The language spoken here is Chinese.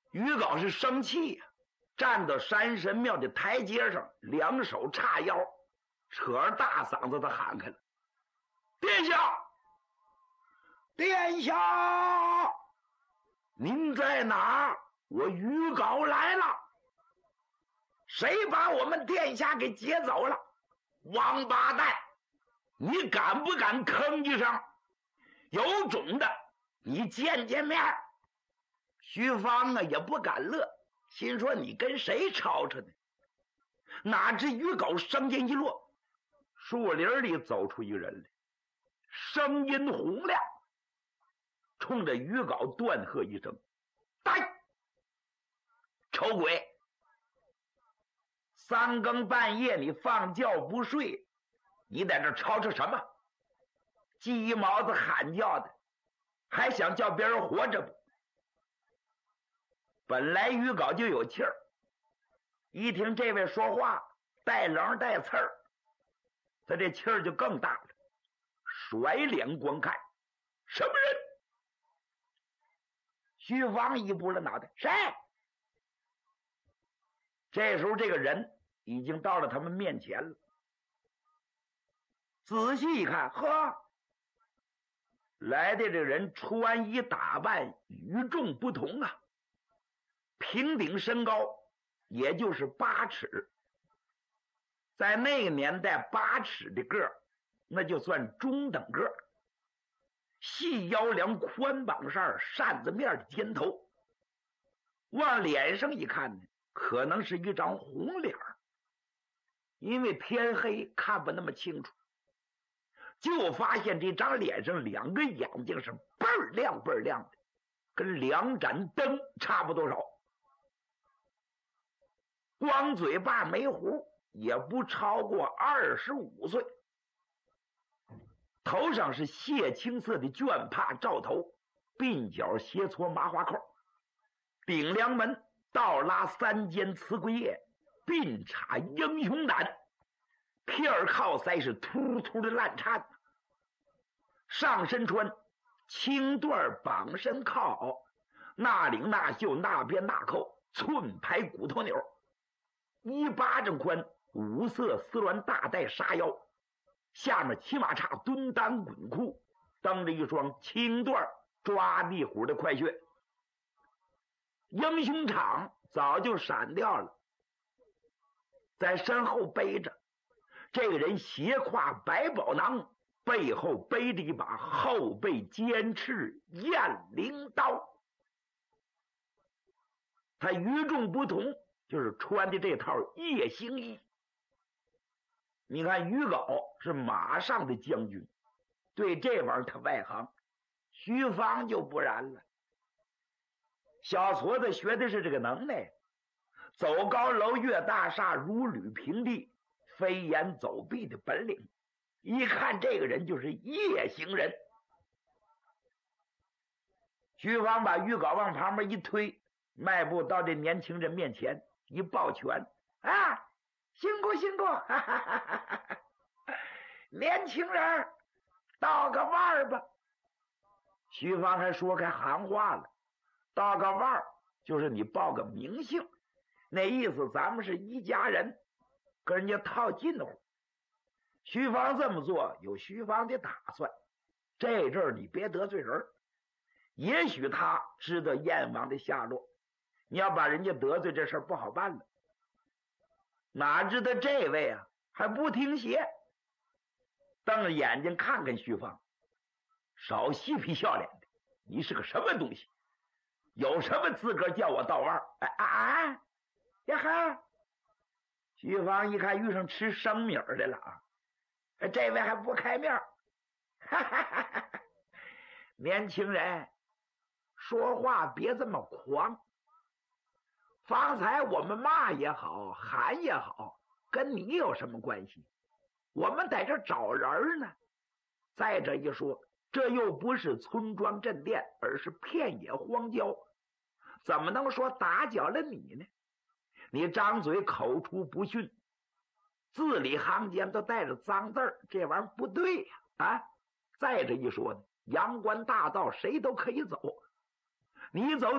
于皋是生气呀，站到山神庙的台阶上，两手叉腰，扯着大嗓子的喊开了：“殿下，殿下，您在哪？我于皋来了。谁把我们殿下给劫走了？王八蛋！你敢不敢吭一声？有种的，你见见面。”徐芳啊也不敢乐，心说你跟谁吵吵呢？哪知于皋声音一落，树林里走出一个人来，声音洪亮，冲着于皋断喝一声：“呆！丑鬼！三更半夜你放觉不睡，你在这吵吵什么？鸡毛子喊叫的，还想叫别人活着不？”本来于皋就有气儿，一听这位说话带棱带刺儿，他这气儿就更大了，甩脸观看，什么人？徐芳一拨了脑袋，谁？这时候这个人已经到了他们面前了，仔细一看，呵，来的这人穿衣打扮与众不同啊，平顶身高也就是8尺，在那个年代8尺的个儿那就算中等个儿，细腰梁宽膀扇扇子面的尖头，往脸上一看呢，可能是一张红脸，因为天黑看不那么清楚，就发现这张脸上2个眼睛是倍儿亮倍儿亮的，跟2盏灯差不多少，光嘴巴没胡，也不超过25岁，头上是血青色的绢帕罩头，鬓角斜搓麻花扣，顶梁门倒拉3间瓷龟叶，鬓插英雄胆，片靠腮是突突的烂颤，上身穿青缎绑身靠，那领那袖那边那扣，寸排骨头钮，1巴掌宽5色丝鸾大带纱腰，下面骑马叉蹲裆滚裤，蹬着一双青缎抓地虎的快靴，英雄场早就闪掉了，在身后背着这个人斜挎百宝囊，背后背着一把后背尖刺雁翎刀。他与众不同，就是穿的这套夜行衣。你看于皋是马上的将军，对这玩意儿他外行，徐芳就不然了。小矬子学的是这个能耐，走高楼越大厦，如履平地，飞檐走壁的本领，一看这个人就是夜行人。徐芳把于皋往旁边一推，迈步到这年轻人面前，一抱拳：“啊，辛苦辛苦，哈哈哈哈哈！年轻人，道个腕儿吧。”徐芳还说开行话了，道个腕儿就是你报个名姓，那意思咱们是一家人，跟人家套近乎。徐芳这么做有徐芳的打算，这阵儿你别得罪人，也许他知道燕王的下落，你要把人家得罪，这事儿不好办了。哪知道这位啊还不听邪，瞪着眼睛看看徐芳，少嬉皮笑脸的，你是个什么东西？有什么资格叫我道腕？呀哈！徐芳一看遇上吃生米的了啊，这位还不开面，哈哈哈哈！年轻人说话别这么狂，方才我们骂也好喊也好，跟你有什么关系？我们在这找人呢。再者一说，这又不是村庄镇店，而是片野荒郊，怎么能说打搅了你呢？你张嘴口出不逊，字里行间都带着脏字儿，这玩意儿不对呀！啊，再者一说呢，阳关大道谁都可以走，你走